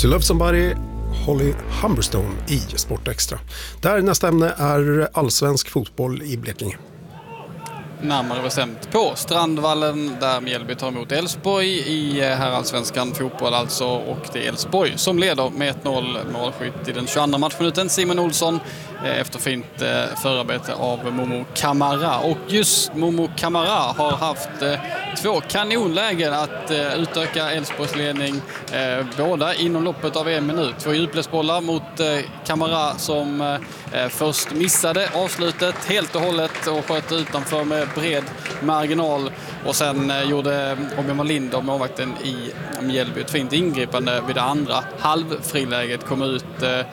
To Love Somebody, Holly Humberstone i Sport Extra. Där nästa ämne är allsvensk fotboll i Blekinge. Närmare bestämt på Strandvallen där Mjällby tar emot Elfsborg i herrallsvenskan fotboll alltså, och det är Elfsborg som leder med 1-0 målskytt i den 22:a matchminuten. Simon Olsson efter fint förarbete av Momo Kamara, och just Momo Kamara har haft 2 kanonlägen att utöka Elfsborgs ledning, båda inom loppet av 1 minut. 2 djupledsbollar mot Kamara som först missade avslutet helt och hållet och sköt utanför med bred marginal, och sen gjorde Obiman Lind och målvakten i Mjällby ett fint ingripande vid det andra halvfriläget, kom ut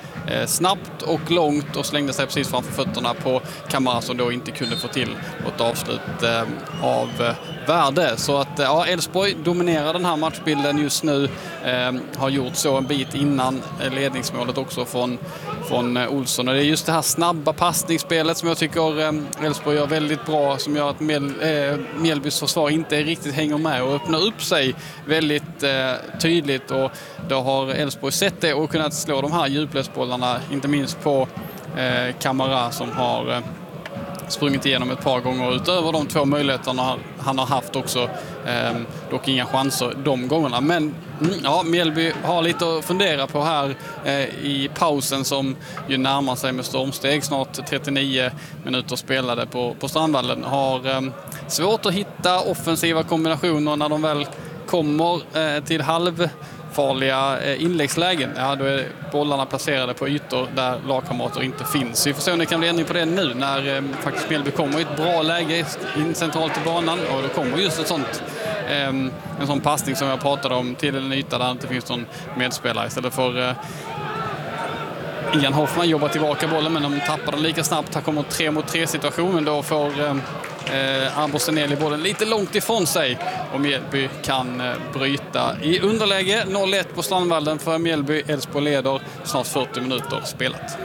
snabbt och långt och slängde sig precis framför fötterna på Kamara som då inte kunde få till ett avslut av värde. Så att ja, Elfsborg dominerar den här matchbilden just nu, har gjort så en bit innan ledningsmålet också från Olsson. Och det är just det här snabba passningsspelet som jag tycker Elfsborg gör väldigt bra, som gör att Mjällbys försvar inte riktigt hänger med och öppnar upp sig väldigt tydligt, och då har Elfsborg sett det och kunnat slå de här djupledsbollarna, inte minst på Kamara som har sprungit igenom ett par gånger utöver de 2 möjligheterna han har haft också. Dock inga chanser de gångerna. Men ja, Mjällby har lite att fundera på här i pausen som ju närmar sig med stormsteg. Snart 39 minuter spelade på Strandvallen. Har svårt att hitta offensiva kombinationer när de väl kommer till halvfarliga inläggslägen. Ja, då är bollarna placerade på ytor där lagkamrater inte finns. Vi får se om det kan bli ändring på det nu när faktiskt Mjällby kommer i ett bra läge in centralt i banan, och då kommer just ett sånt en sån passning som jag pratade om till en yta där inte finns någon medspelare. Istället för Ian Hoffman jobbar tillbaka bollen, men de tappar den lika snabbt. Här kommer 3-mot-3 situationen, då får Arboseneli bollen lite långt ifrån sig och Mjällby kan bryta i underläge. 0-1 på Strandvallen för Mjällby. Elfsborg leder, snart 40 minuter spelat.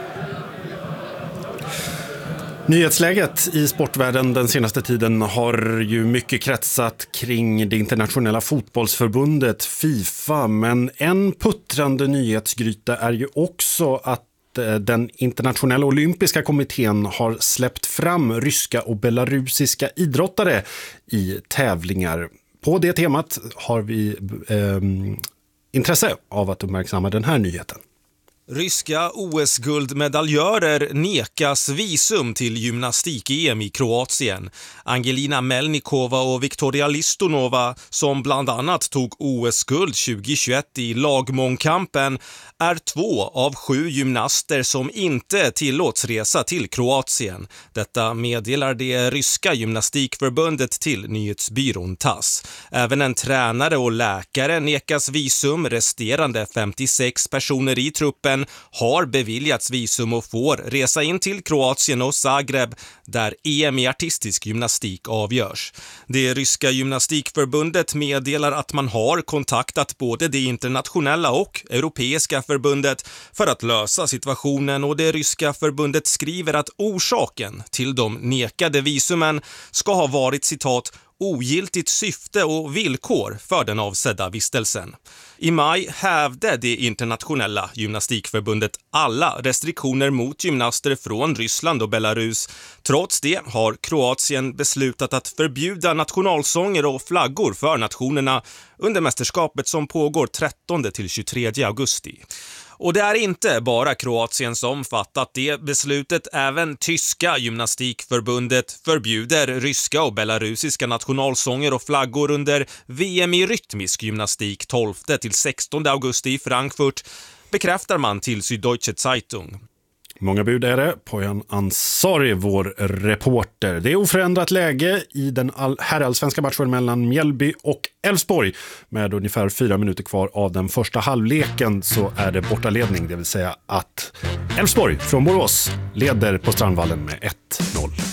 Nyhetsläget i sportvärlden den senaste tiden har ju mycket kretsat kring det internationella fotbollsförbundet FIFA, men en puttrande nyhetsgryta är ju också att den internationella olympiska kommittén har släppt fram ryska och belarusiska idrottare i tävlingar. På det temat har vi intresse av att uppmärksamma den här nyheten. Ryska OS-guldmedaljörer nekas visum till gymnastik-EM i Kroatien. Angelina Melnikova och Viktoria Listonova, som bland annat tog OS-guld 2021 i lagmångkampen, är 2 av 7 gymnaster som inte tillåts resa till Kroatien. Detta meddelar det ryska gymnastikförbundet till nyhetsbyrån TASS. Även en tränare och läkare nekas visum. Resterande 56 personer i truppen har beviljats visum och får resa in till Kroatien och Zagreb där EM i artistisk gymnastik avgörs. Det ryska gymnastikförbundet meddelar att man har kontaktat både det internationella och europeiska förbundet för att lösa situationen, och det ryska förbundet skriver att orsaken till de nekade visumen ska ha varit, citat, ogiltigt syfte och villkor för den avsedda vistelsen. I maj hävde det internationella gymnastikförbundet alla restriktioner mot gymnaster från Ryssland och Belarus. Trots det har Kroatien beslutat att förbjuda nationalsånger och flaggor för nationerna under mästerskapet som pågår 13-23 augusti. Och det är inte bara Kroatien som fattat det beslutet. Även tyska gymnastikförbundet förbjuder ryska och belarusiska nationalsånger och flaggor under VM i rytmisk gymnastik 12-16 augusti i Frankfurt, bekräftar man till Süddeutsche Zeitung. Många bud är det. Poyan Ansari, vår reporter. Det är oförändrat läge i den herrallsvenska matchen mellan Mjällby och Elfsborg. Med ungefär 4 minuter kvar av den första halvleken så är det bortaledning. Det vill säga att Elfsborg från Borås leder på Strandvallen med 1-0.